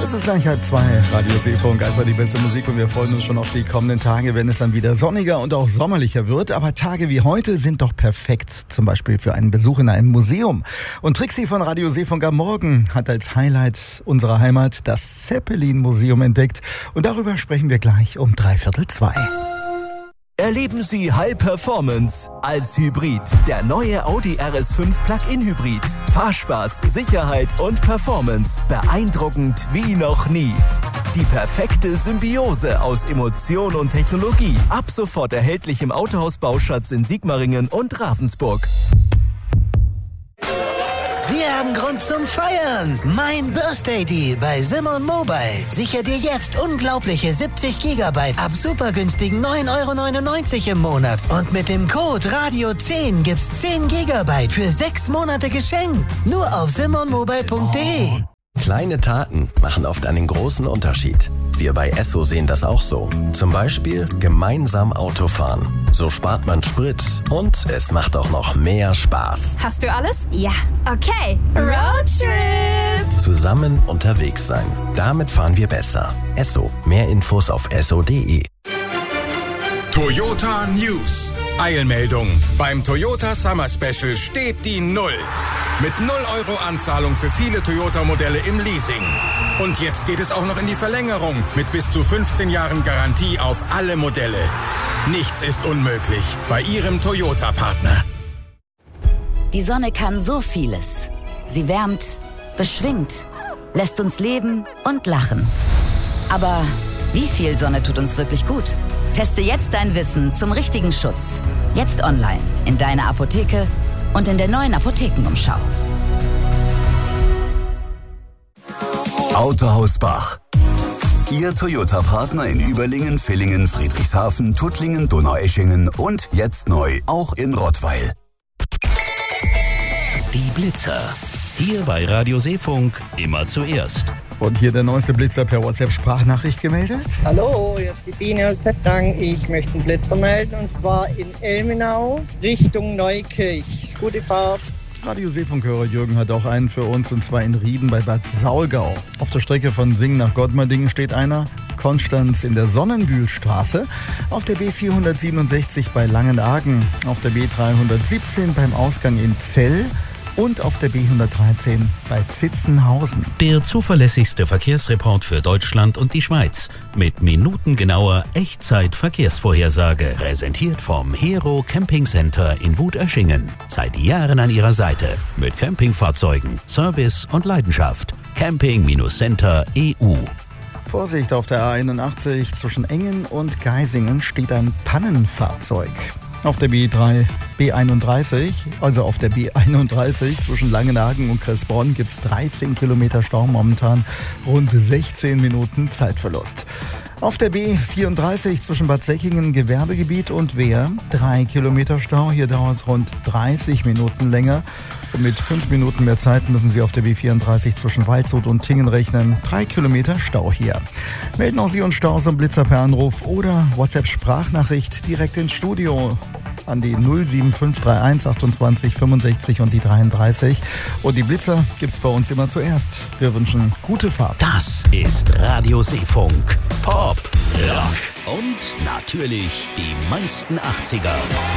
Es ist gleich 1:30, Radio Seefunk, einfach die beste Musik und wir freuen uns schon auf die kommenden Tage, wenn es dann wieder sonniger und auch sommerlicher wird. Aber Tage wie heute sind doch perfekt, zum Beispiel für einen Besuch in einem Museum. Und Trixie von Radio Seefunk am Morgen hat als Highlight unserer Heimat das Zeppelin-Museum entdeckt. Und darüber sprechen wir gleich um 1:45. Erleben Sie High Performance als Hybrid. Der neue Audi RS5 Plug-in Hybrid. Fahrspaß, Sicherheit und Performance. Beeindruckend wie noch nie. Die perfekte Symbiose aus Emotion und Technologie. Ab sofort erhältlich im Autohaus Bauschatz in Sigmaringen und Ravensburg. Wir haben Grund zum Feiern. Mein Birthday Deal bei Simon Mobile. Sicher dir jetzt unglaubliche 70 GB ab super günstigen 9,99 € im Monat. Und mit dem Code Radio10 gibt's 10 GB für 6 Monate geschenkt. Nur auf simonmobile.de. Kleine Taten machen oft einen großen Unterschied. Wir bei Esso sehen das auch so. Zum Beispiel gemeinsam Autofahren. So spart man Sprit und es macht auch noch mehr Spaß. Hast du alles? Ja. Okay. Roadtrip. Zusammen unterwegs sein. Damit fahren wir besser. Esso. Mehr Infos auf esso.de. Toyota News. Eilmeldung. Beim Toyota Summer Special steht die 0. Mit 0 € Anzahlung für viele Toyota-Modelle im Leasing. Und jetzt geht es auch noch in die Verlängerung mit bis zu 15 Jahren Garantie auf alle Modelle. Nichts ist unmöglich bei Ihrem Toyota-Partner. Die Sonne kann so vieles. Sie wärmt, beschwingt, lässt uns leben und lachen. Aber wie viel Sonne tut uns wirklich gut? Teste jetzt dein Wissen zum richtigen Schutz. Jetzt online, in deiner Apotheke und in der neuen Apothekenumschau. Autohaus Bach. Ihr Toyota-Partner in Überlingen, Villingen, Friedrichshafen, Tuttlingen, Donaueschingen und jetzt neu auch in Rottweil. Die Blitzer. Hier bei Radio Seefunk immer zuerst. Und hier der neueste Blitzer per WhatsApp-Sprachnachricht gemeldet. Hallo, hier ist die Biene aus Tettnang. Ich möchte einen Blitzer melden und zwar in Elmenau Richtung Neukirch. Gute Fahrt. Radio Seefunk-Hörer Jürgen hat auch einen für uns und zwar in Rieden bei Bad Saulgau. Auf der Strecke von Singen nach Gottmerdingen steht einer. Konstanz in der Sonnenbühlstraße. Auf der B467 bei Langenargen. Auf der B317 beim Ausgang in Zell. Und auf der B113 bei Zitzenhausen. Der zuverlässigste Verkehrsreport für Deutschland und die Schweiz. Mit minutengenauer Echtzeit-Verkehrsvorhersage. Präsentiert vom Hero Camping Center in Wutöschingen. Seit Jahren an Ihrer Seite. Mit Campingfahrzeugen, Service und Leidenschaft. Camping-Center EU. Vorsicht, auf der A81 zwischen Engen und Geisingen steht ein Pannenfahrzeug. Auf der B31 zwischen Langenargen und Kressbronn gibt es 13 Kilometer Stau momentan, rund 16 Minuten Zeitverlust. Auf der B34 zwischen Bad Säckingen, Gewerbegebiet und Wehr 3 Kilometer Stau, hier dauert es rund 30 Minuten länger. Und mit 5 Minuten mehr Zeit müssen Sie auf der B34 zwischen Waldshut und Tingen rechnen. 3 Kilometer Stau hier. Melden auch Sie uns Staus und Blitzer per Anruf oder WhatsApp-Sprachnachricht direkt ins Studio an die 07531 28 65 und die 33. Und die Blitzer gibt's bei uns immer zuerst. Wir wünschen gute Fahrt. Das ist Radio Seefunk. Pop, Rock und natürlich die meisten 80er.